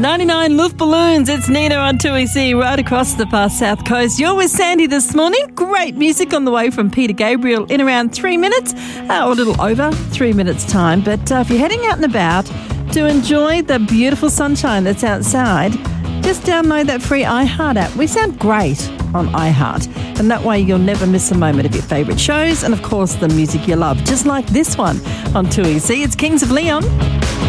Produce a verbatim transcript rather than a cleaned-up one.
ninety-nine Luft Balloons. It's Nina on two E C right across the far south coast. You're with Sandy this morning. Great music on the way from Peter Gabriel in around three minutes, uh, or a little over three minutes time. But uh, if you're heading out and about to enjoy the beautiful sunshine that's outside, just download that free iHeart app. We sound great on iHeart, and that way you'll never miss a moment of your favourite shows and, of course, the music you love, just like this one on two E C. It's Kings of Leon.